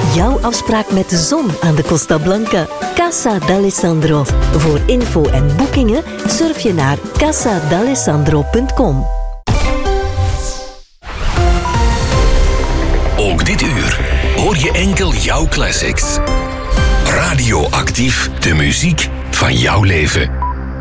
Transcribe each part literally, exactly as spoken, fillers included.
Jouw afspraak met de zon aan de Costa Blanca. Casa d'Alessandro. Voor info en boekingen surf je naar casa d'alessandro punt com. Ook dit uur hoor je enkel jouw classics. Radioactief, de muziek van jouw leven.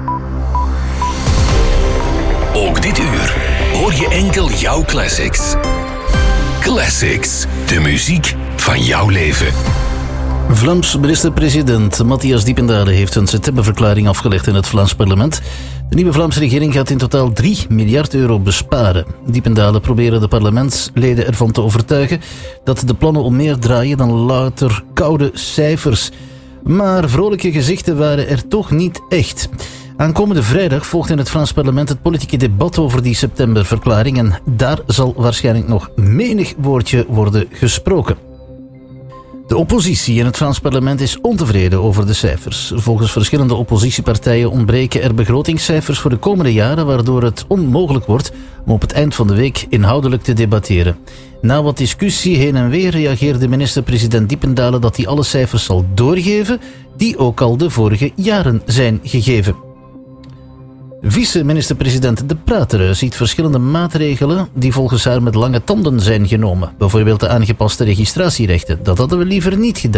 Ook dit uur hoor je enkel jouw classics. Classics, de muziek van jouw leven. Vlaams minister-president Matthias Diependale heeft een septemberverklaring afgelegd in het Vlaams parlement. De nieuwe Vlaamse regering gaat in totaal drie miljard euro besparen. Diependale proberen de parlementsleden ervan te overtuigen dat de plannen om meer draaien dan louter koude cijfers. Maar vrolijke gezichten waren er toch niet echt. Aankomende vrijdag volgt in het Vlaams parlement het politieke debat over die septemberverklaring en daar zal waarschijnlijk nog menig woordje worden gesproken. De oppositie in het Vlaams parlement is ontevreden over de cijfers. Volgens verschillende oppositiepartijen ontbreken er begrotingscijfers voor de komende jaren, waardoor het onmogelijk wordt om op het eind van de week inhoudelijk te debatteren. Na wat discussie heen en weer reageerde minister-president Diependale dat hij alle cijfers zal doorgeven die ook al de vorige jaren zijn gegeven. Vice-minister-president De Prateren ziet verschillende maatregelen die volgens haar met lange tanden zijn genomen. Bijvoorbeeld de aangepaste registratierechten. Dat hadden we liever niet gedaan.